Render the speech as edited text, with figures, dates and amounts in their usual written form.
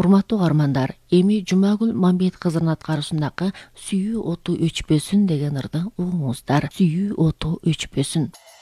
Урматтуу угармандар, эми Жумагүл Мамбет кызынын аткаруусундагы Сүйүү оту өчпөсүн деген ырды угуңуздар. Сүйүү оту өчпөсүн.